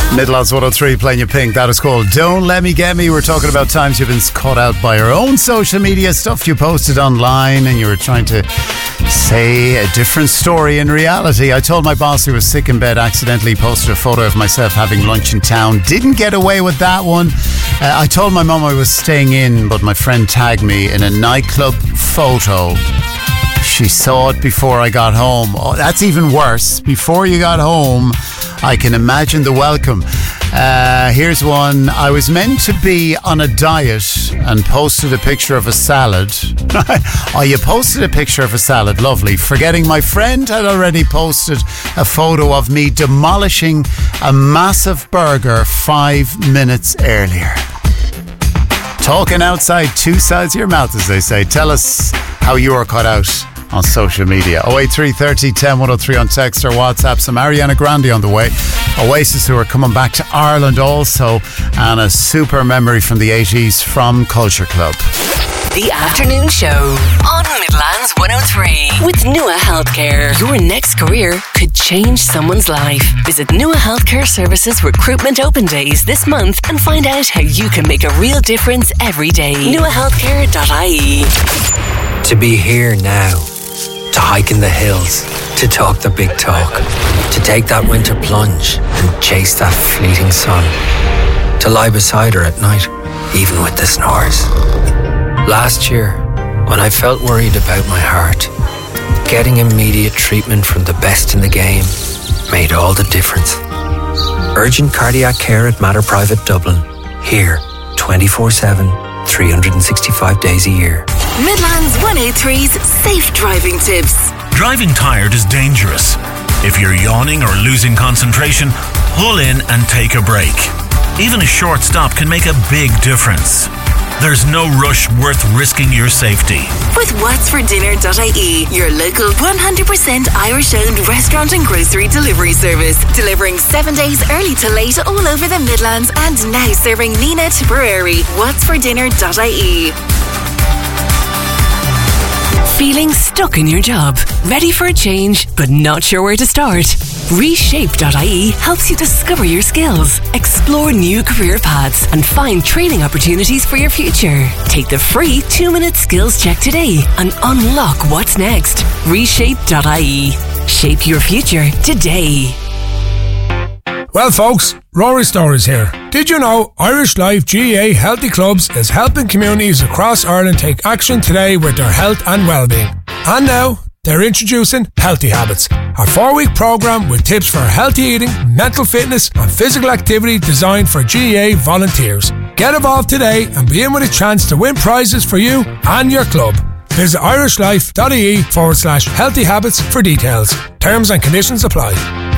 Midlands 103 playing you Pink. That is called Don't Let Me Get Me. We're talking about times you've been caught out by your own social media stuff you posted online and you were trying to say a different story in reality. I told my boss who was sick in bed, accidentally posted a photo of myself having lunch in town. Didn't get away with that one. I told my mum I was staying in, but my friend tagged me in a nightclub photo. She saw it before I got home. Oh, that's even worse. Before you got home, I can imagine the welcome. Here's one. I was meant to be on a diet and posted a picture of a salad. Oh, you posted a picture of a salad. Lovely. Forgetting my friend had already posted a photo of me demolishing a massive burger 5 minutes earlier. Talking outside two sides of your mouth, as they say. Tell us how you are caught out on social media. 08330 10 103 on text or WhatsApp. Some Ariana Grande on the way. Oasis, who are coming back to Ireland also, and a super memory from the 80s from Culture Club. The Afternoon Show on Midlands 103 with Nua Healthcare. Your next career could change someone's life. Visit Nua Healthcare Services Recruitment Open Days this month and find out how you can make a real difference every day. nuahealthcare.ie. To be here now, to hike in the hills, to talk the big talk, to take that winter plunge and chase that fleeting sun, to lie beside her at night, even with the snores. Last year, when I felt worried about my heart, getting immediate treatment from the best in the game made all the difference. Urgent cardiac care at Mater Private Dublin, here 24/7, 365 days a year. Midlands 103's safe driving tips. Driving tired is dangerous. If you're yawning or losing concentration, pull in and take a break. Even a short stop can make a big difference. There's no rush worth risking your safety. With whatsfordinner.ie, your local 100% Irish-owned restaurant and grocery delivery service. Delivering 7 days early to late all over the Midlands and now serving Nina Tipperary. whatsfordinner.ie. Feeling stuck in your job? Ready for a change, but not sure where to start? Reshape.ie helps you discover your skills, explore new career paths, and find training opportunities for your future. Take the free 2-minute skills check today and unlock what's next. Reshape.ie. Shape your future today. Well folks, Rory Stories here. Did you know Irish Life GAA Healthy Clubs is helping communities across Ireland take action today with their health and well-being? And now, they're introducing Healthy Habits, a 4-week programme with tips for healthy eating, mental fitness and physical activity designed for GAA volunteers. Get involved today and be in with a chance to win prizes for you and your club. Visit irishlife.ie/healthy habits for details. Terms and conditions apply.